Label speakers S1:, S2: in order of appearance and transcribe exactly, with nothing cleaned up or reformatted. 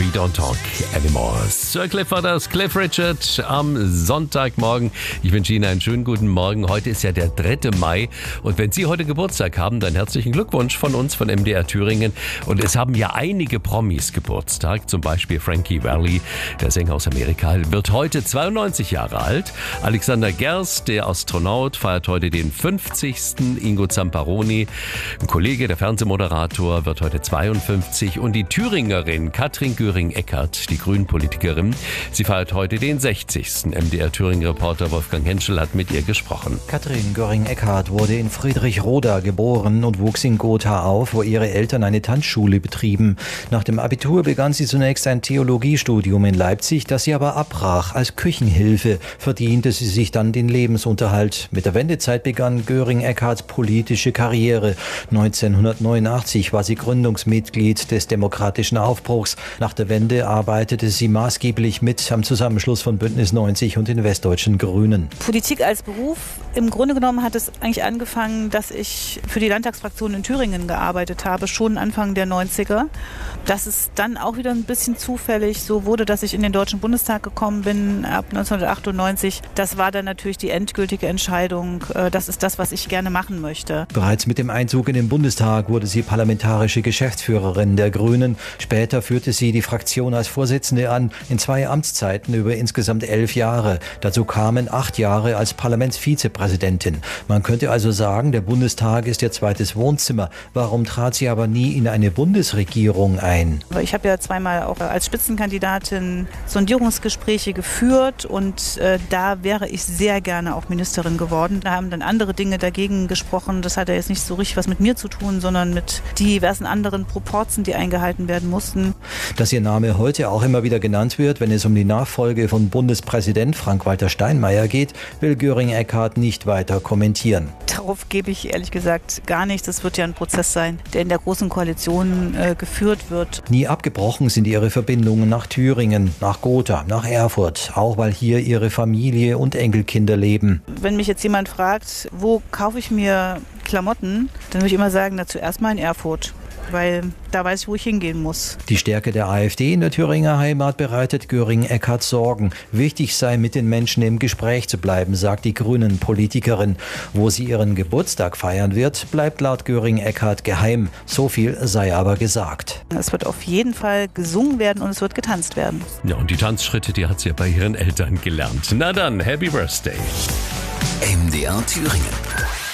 S1: Don't Talk Anymore. Sir Cliff war das, Cliff Richard am Sonntagmorgen. Ich wünsche Ihnen einen schönen guten Morgen. Heute ist ja der dritte Mai und wenn Sie heute Geburtstag haben, dann herzlichen Glückwunsch von uns, von M D R Thüringen. Und es haben ja einige Promis Geburtstag, zum Beispiel Frankie Valli, der Sänger aus Amerika, wird heute zweiundneunzig Jahre alt. Alexander Gerst, der Astronaut, feiert heute den fünfzigsten Ingo Zamparoni, ein Kollege, der Fernsehmoderator, wird heute zweiundfünfzig. Und die Thüringerin Katrin Göring-Eckardt, die Grünen-Politikerin, sie feiert heute den sechzigsten M D R-Thüringen-Reporter Wolfgang Henschel hat mit ihr gesprochen.
S2: Katrin Göring-Eckardt wurde in Friedrichroda geboren und wuchs in Gotha auf, wo ihre Eltern eine Tanzschule betrieben. Nach dem Abitur begann sie zunächst ein Theologiestudium in Leipzig, das sie aber abbrach. Als Küchenhilfe verdiente sie sich dann den Lebensunterhalt. Mit der Wendezeit begann Göring-Eckardts politische Karriere. neunzehnhundertneunundachtzig war sie Gründungsmitglied des Demokratischen Aufbruchs. Nach der Wende arbeitete sie maßgeblich mit am Zusammenschluss von Bündnis neunzig und den Westdeutschen Grünen.
S3: Politik als Beruf, im Grunde genommen hat es eigentlich angefangen, dass ich für die Landtagsfraktion in Thüringen gearbeitet habe, schon Anfang der neunziger. Dass es dann auch wieder ein bisschen zufällig so wurde, dass ich in den Deutschen Bundestag gekommen bin ab neunzehnhundertachtundneunzig. Das war dann natürlich die endgültige Entscheidung. Das ist das, was ich gerne machen möchte.
S2: Bereits mit dem Einzug in den Bundestag wurde sie parlamentarische Geschäftsführerin der Grünen. Später führte sie die Fraktion als Vorsitzende an, in zwei Amtszeiten über insgesamt elf Jahre. Dazu kamen acht Jahre als Parlamentsvizepräsidentin. Man könnte also sagen, der Bundestag ist ihr zweites Wohnzimmer. Warum trat sie aber nie in eine Bundesregierung ein?
S3: Ich habe ja zweimal auch als Spitzenkandidatin Sondierungsgespräche geführt und äh, da wäre ich sehr gerne auch Ministerin geworden. Da haben dann andere Dinge dagegen gesprochen. Das hat ja jetzt nicht so richtig was mit mir zu tun, sondern mit diversen anderen Proporzen, die eingehalten werden mussten.
S2: Dass ihr Name heute auch immer wieder genannt wird, wenn es um die Nachfolge von Bundespräsident Frank-Walter Steinmeier geht, will Göring-Eckardt nicht weiter kommentieren.
S3: Darauf gebe ich ehrlich gesagt gar nichts. Das wird ja ein Prozess sein, der in der Großen Koalition äh, geführt wird.
S2: Nie abgebrochen sind ihre Verbindungen nach Thüringen, nach Gotha, nach Erfurt, auch weil hier ihre Familie und Enkelkinder leben.
S3: Wenn mich jetzt jemand fragt, wo kaufe ich mir Klamotten, dann würde ich immer sagen, na, zuerst mal in Erfurt. Weil da weiß ich, wo ich hingehen muss.
S2: Die Stärke der AfD in der Thüringer Heimat bereitet Göring-Eckardt Sorgen. Wichtig sei, mit den Menschen im Gespräch zu bleiben, sagt die Grünen-Politikerin. Wo sie ihren Geburtstag feiern wird, bleibt laut Göring-Eckardt geheim. So viel sei aber gesagt.
S3: Es wird auf jeden Fall gesungen werden und es wird getanzt werden.
S1: Ja, und die Tanzschritte, die hat sie ja bei ihren Eltern gelernt. Na dann, Happy Birthday.
S4: M D R Thüringen.